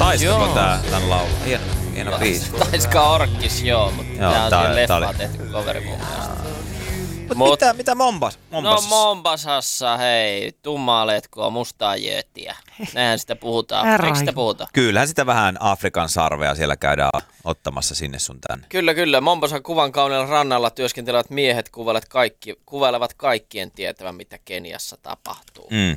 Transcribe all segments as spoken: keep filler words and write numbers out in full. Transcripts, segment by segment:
Taisiko tää tän laulu? Hieno, hieno biisi. Taiskaa Orkkis, joo, mutta joo, tää on tää, siinä leffaa oli... tehty coveri mun mielestä. Mut, Mut mitä, mitä Mombas, Mombasassa? No Mombasassa, hei, tummaa letkua, mustaa jöötiä. Näinhän sitä puhutaan. Eikö sitä puhuta? Kyllähän sitä vähän Afrikan sarvea siellä käydään ottamassa sinne sun tänne. Kyllä, kyllä. Mombasan kuvan kauniilla rannalla työskentelevät miehet kuvailevat, kaikki, kuvailevat kaikkien tietävän, mitä Keniassa tapahtuu. Mm.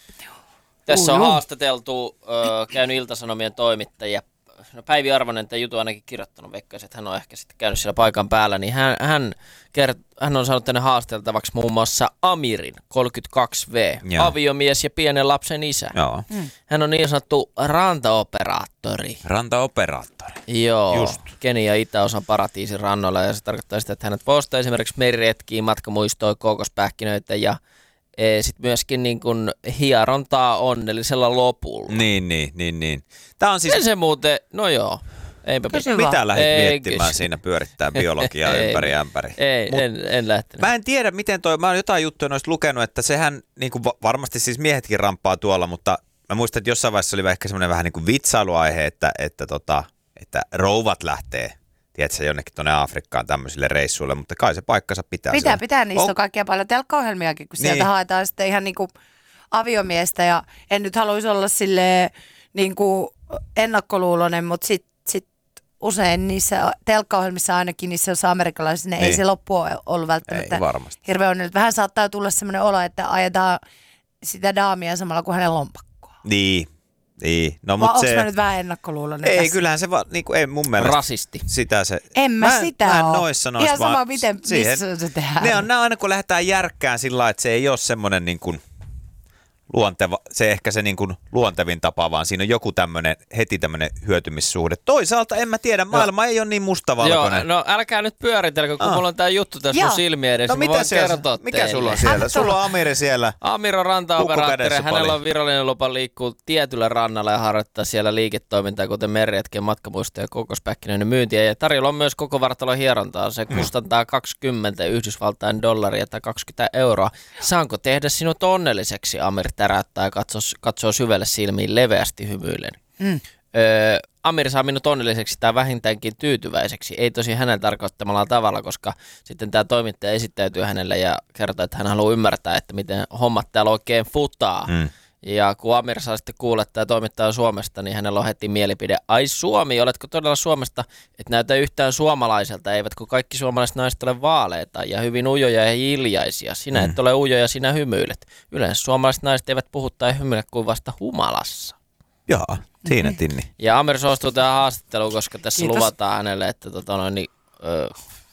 Tässä on haastateltu, äh, käynyt Ilta-Sanomien toimittajia. No Päivi Arvonen tämän jutun ainakin kirjoittanut, veikkaisin, että hän on ehkä sitten käynyt siellä paikan päällä, niin hän, hän, kert- hän on saanut tänne haasteltavaksi muun muassa Amirin, kolmekymmentäkaksi vuotias, Joo. aviomies ja pienen lapsen isä. Joo. Mm. Hän on niin sanottu rantaoperaattori. Rantaoperaattori. Joo, just. Kenian itäosan paratiisin rannoilla, ja se tarkoittaa sitä, että hänet postaa esimerkiksi meriretkiä, matkamuistoja, kookospähkinöitä ja e, sitten myöskin niin kuin hierontaa onnellisella lopulla. Niin, niin, niin, niin. Tää on siis... Sen se muuten, no joo. Eipä mitä lähdit ei, miettimään kysy. siinä pyörittää biologiaa ei, ympäri ämpäri? Ei, Mut en, en lähtenyt. Mä en tiedä, miten toi, mä oon jotain juttuja noista lukenut, että sehän niin kuin varmasti siis miehetkin ramppaa tuolla, mutta mä muistan, että jossain vaiheessa oli ehkä semmoinen vähän niin kuin vitsailuaihe, että, että, tota, että rouvat lähtee, tiedätkö, jonnekin tuonne Afrikkaan tämmöisille reissuille, mutta kai se paikkansa pitää. Pitää, siellä. pitää. Niistä on on kaikkia paljon telkkaohjelmiakin, kun sieltä niin. haetaan sitten ihan niin kuin aviomiestä ja en nyt haluaisi olla silleen niin kuin ennakkoluuloinen, mutta sitten sit usein niissä telkkaohjelmissa ainakin, niissä jos amerikkalaisissa, niin ei se loppu ole ollut välttämättä ei varmasti. hirveän onnellinen. Vähän saattaa tulla semmoinen olo, että ajetaan sitä daamia samalla kuin hänen lompakkoa. Niin, niin. No, Vai onko se... mä nyt vähän ennakkoluuloinen Ei, tässä? kyllähän se vaan, niin kuin, ei mun mielestä. Rasisti. Sitä se... En mä, mä sitä Mä en oo. noissa noissa, Ihan sama vaan miten, siihen, missä se tehdään. Ne on nämä aina, kun lähdetään järkkään sillä lailla, että se ei ole semmoinen niin kuin luonteva, se ehkä se niin kuin luontevin tapa, vaan siinä on joku tämmöinen, heti tämmöinen hyötymissuhde. Toisaalta en mä tiedä, maailma no. ei ole niin mustavalkoinen. Joo, no älkää nyt pyöritelkö, kun ah. mulla on tää juttu tässä mun silmien edessä. No mitä siellä, mikä teille. sulla on siellä? Sulla on Amiri siellä. Amir on rantaoperaattori, hänellä on virallinen lupa liikkua tietyllä rannalla ja harjoittaa siellä liiketoimintaa, kuten meriretkien, matkamuistoja ja kokospähkinöiden myyntiä. Ja tarjolla on myös koko vartalon hierontaa. Se kustantaa kaksikymmentä Yhdysvaltain dollaria tai kaksikymmentä euroa. Saanko tehdä sinut onnelliseksi, Amir täräyttää ja katsoo, katsoo syvälle silmiin leveästi hymyillen. Mm. Öö, Amir saa minut onnelliseksi tai vähintäänkin tyytyväiseksi. Ei tosi hänen tarkoittamalla tavalla, koska sitten tämä toimittaja esittäytyy hänelle ja kertoo, että hän haluaa ymmärtää, että miten hommat täällä oikein futaa. Mm. Ja kun Amir saa sitten kuulla, että tämä toimittaja on Suomesta, niin hänellä on heti mielipide. Ai Suomi, oletko todella Suomesta? Et näytä yhtään suomalaiselta, eivätkö kaikki suomalaiset naiset ole vaaleita ja hyvin ujoja ja hiljaisia. Sinä mm. et ole ujoja, sinä hymyilet. Yleensä suomalaiset naiset eivät puhu tai hymyile kuin vasta humalassa. Joo, siinä Tinni. Ja Amir suostuu tähän haastatteluun, koska tässä Kiitos. luvataan hänelle, että tota noin, niin, ö,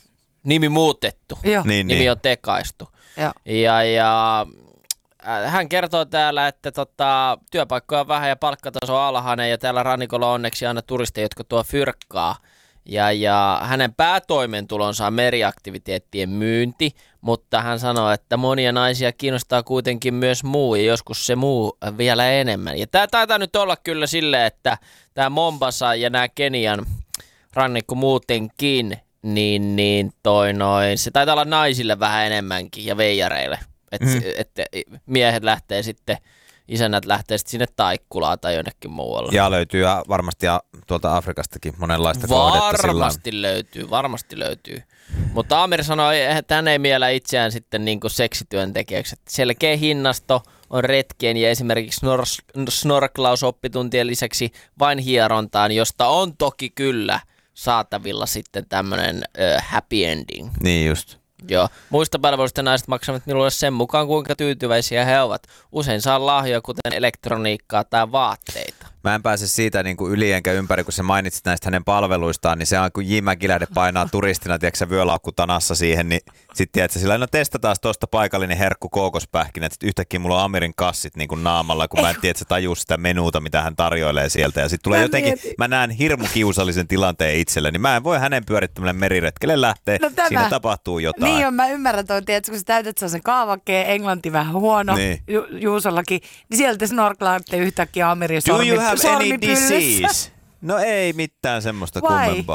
nimi muutettu. Joo. Niin, Nimi niin. on tekaistu. Joo. Ja, ja hän kertoo täällä, että tota, työpaikkoja on vähän ja palkkataso on alhainen ja täällä rannikolla on onneksi aina turisteja, jotka tuo fyrkkaa. Ja, ja hänen päätoimeentulonsa on meriaktiviteettien myynti, mutta hän sanoo, että monia naisia kiinnostaa kuitenkin myös muu ja joskus se muu vielä enemmän. Ja tämä taitaa nyt olla kyllä silleen, että tämä Mombasa ja nämä Kenian rannikko muutenkin, niin, niin toi noin, se taitaa olla naisille vähän enemmänkin ja veijareille. Että mm. et, miehet lähtee sitten, isännät lähtee sitten sinne Taikkulaan tai jonnekin muualle. Ja löytyy varmasti tuolta Afrikastakin monenlaista kohdetta. Varmasti löytyy, varmasti löytyy. Mutta Amir sanoi, että hän ei miellä itseään sitten niin kuin seksityöntekijäksi. Selkeä hinnasto on retkien ja esimerkiksi snor- snorklausoppituntien lisäksi vain hierontaan, josta on toki kyllä saatavilla sitten tämmöinen uh, happy ending. Niin just. Joo. Muista palveluista naiset maksavat minulle sen mukaan, kuinka tyytyväisiä he ovat. Usein saa lahjoja, kuten elektroniikkaa tai vaatteita. Mä en pääse siitä niin kuin yli enkä ympäri, kun sä mainitsit näistä hänen palveluistaan, niin se on kun J. Mäkilähde painaa turistina, tiedätkö vyölaukku tanassa siihen, niin sit tiedätkö, sillä no testataan tuosta paikallinen herkku kookospähkinä, että yhtäkkiä mulla on Amirin kassit niin kuin naamalla, kun mä en tiedä, että sä tajuu sitä menuuta, mitä hän tarjoilee sieltä. Ja sit tulee mä jotenkin, mietin. mä näen hirmu kiusallisen tilanteen itselle, niin mä en voi hänen pyörittämälle meriretkelle lähteä, No tämä. siinä tapahtuu jotain. Niin on, mä ymmärrän toi, tiedätkö, kun sä täytät sen kaavakkeen, englanti vähän huono, Niin. Ju- Juusollakin, niin sieltä snorklaatte yhtäkkiä Amirin Do sormi, you have any sormipyllyssä. disease? No ei mitään semmoista Why? kummempaa.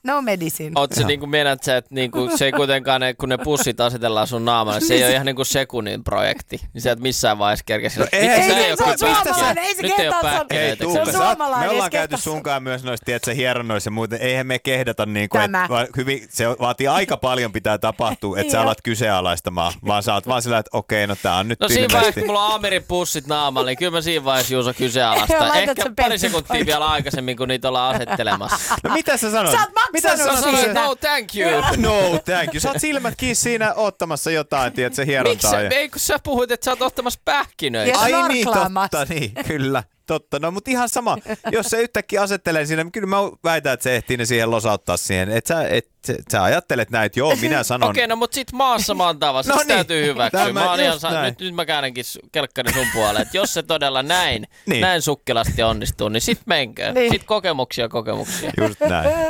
No medicine. Oot se niinku mennät sä, että niinku, se ei kuitenkaan, ne, kun ne pussit asetellaan sun naamalle, se ei ole ihan niinku sekunnin projekti. Niin sä et missään vaiheessa kerkesi. No ei, ei, ei, se, ei, se on suomalainen, ei se nyt ei ole kehtaa pähkinöitä. se on suomalainen. Me ollaan käyty kehtaa... sunkaan myös noissa, tiedätkö, hieronnoissa ja muuten. Eihän me kehdata niinku, Tämä. että hyvin, se vaatii aika paljon pitää tapahtua, että sä alat kyseenalaistamaan, vaan sä oot vaan sillä, että okei, no tää on nyt No siinä ilmeisesti. vaiheessa, kun mulla on Amirin pussit naamalla, niin kyllä mä siinä vaiheessa Juuso kyseenalaista. Ehkä pari sekuntia vielä aikaisemmin, kun niitä ollaan asettelemassa. No mitä sä sanoit? Sä oot Mitä maksanut sanoit? siitä. No thank you. No thank you. Sä oot silmät kiinni siinä ottamassa jotain, tiedätkö, hierontaa. Miksi? Ei kun sä puhuit, että sä oot ottamassa pähkinöitä. Ja Ai niin, snorklaamassa. totta, niin, kyllä. Totta, no mutta ihan sama. Jos se yhtäkkiä asettelee siinä, niin kyllä mä väitän, että se ehtii ne siihen losauttaa siihen. Että sä, et, sä ajattelet näin, että joo, minä sanon. Okei, no mutta sit maassa mä oon tavassa, No no niin, niin, täytyy hyväksyä. tämä Mä oon ihan just sa- näin. nyt, nyt mä käännänkin kelkkani sun puolelle, että jos se todella näin, Niin. näin sukkelasti onnistuu, niin sit menkää. Niin. Sit kokemuksia kokemuksia. Just näin.